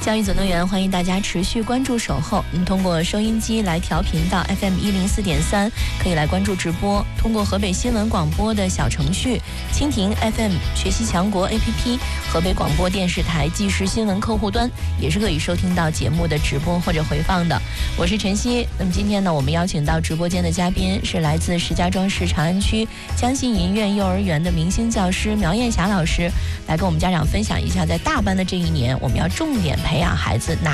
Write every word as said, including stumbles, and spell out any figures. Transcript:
教育总动员，欢迎大家持续关注守候。嗯，通过收音机来调频到 F M 一零四点三，可以来关注直播。通过河北新闻广播的小程序、蜻蜓 F M 学习强国 A P P、河北广播电视台即时新闻客户端，也是可以收听到节目的直播或者回放的。我是晨曦。那么今天呢，我们邀请到直播间的嘉宾是来自石家庄市长安区江信银苑幼儿园的明星教师苗艳霞老师，来跟我们家长分享一下，在大班的这一年，我们要重点培养孩子哪